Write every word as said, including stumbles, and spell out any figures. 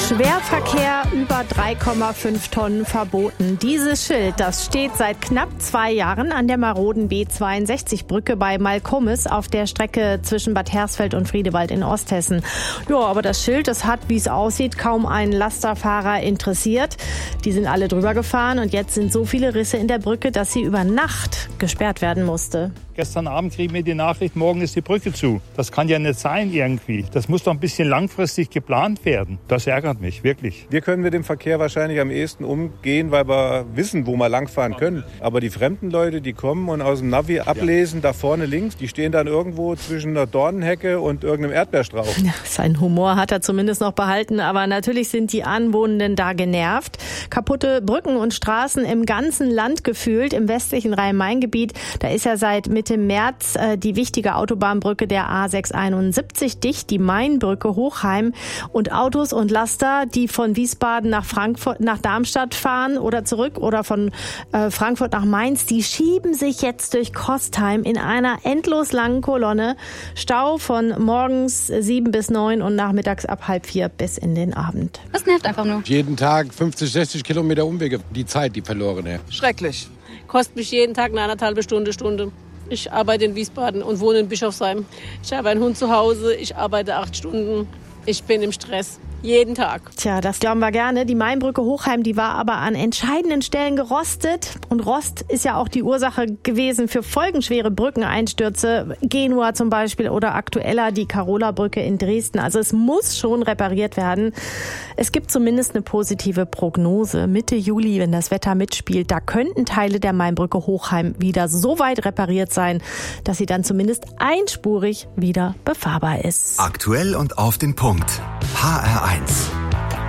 Schwerverkehr über drei Komma fünf Tonnen verboten. Dieses Schild, das steht seit knapp zwei Jahren an der maroden B zweiundsechzig Brücke bei Malkummes auf der Strecke zwischen Bad Hersfeld und Friedewald in Osthessen. Ja, aber das Schild, das hat, wie es aussieht, kaum einen Lasterfahrer interessiert. Die sind alle drüber gefahren und jetzt sind so viele Risse in der Brücke, dass sie über Nacht gesperrt werden musste. Gestern Abend kriegen wir die Nachricht, morgen ist die Brücke zu. Das kann ja nicht sein irgendwie. Das muss doch ein bisschen langfristig geplant werden. Das ärgert mich, wirklich. Wir können mit dem Verkehr wahrscheinlich am ehesten umgehen, weil wir wissen, wo wir langfahren können. Aber die fremden Leute, die kommen und aus dem Navi ablesen, da vorne links, die stehen dann irgendwo zwischen einer Dornenhecke und irgendeinem Erdbeerstrauch. Ja, seinen Humor hat er zumindest noch behalten, aber natürlich sind die Anwohnenden da genervt. Kaputte Brücken und Straßen im ganzen Land gefühlt, im westlichen Rhein-Main-Gebiet. Da ist ja seit Mitte März äh, die wichtige Autobahnbrücke der A sechshunderteinundsiebzig dicht, die Mainbrücke Hochheim. Und Autos und Laster, die von Wiesbaden nach Frankfurt, nach Darmstadt fahren oder zurück oder von äh, Frankfurt nach Mainz, die schieben sich jetzt durch Kostheim in einer endlos langen Kolonne. Stau von morgens sieben bis neun und nachmittags ab halb vier bis in den Abend. Das nervt einfach nur. Jeden Tag fünfzig, sechzig Kilometer Umwege, die Zeit, die verlorene. Schrecklich. Kostet mich jeden Tag eine anderthalbe Stunde, Stunde. Ich arbeite in Wiesbaden und wohne in Bischofsheim. Ich habe einen Hund zu Hause, ich arbeite acht Stunden. Ich bin im Stress. Jeden Tag. Tja, das glauben wir gerne. Die Mainbrücke Hochheim, die war aber an entscheidenden Stellen gerostet. Und Rost ist ja auch die Ursache gewesen für folgenschwere Brückeneinstürze. Genua zum Beispiel oder aktueller die Karola-Brücke in Dresden. Also es muss schon repariert werden. Es gibt zumindest eine positive Prognose. Mitte Juli, wenn das Wetter mitspielt, da könnten Teile der Mainbrücke Hochheim wieder so weit repariert sein, dass sie dann zumindest einspurig wieder befahrbar ist. Aktuell und auf den Punkt. H R eins.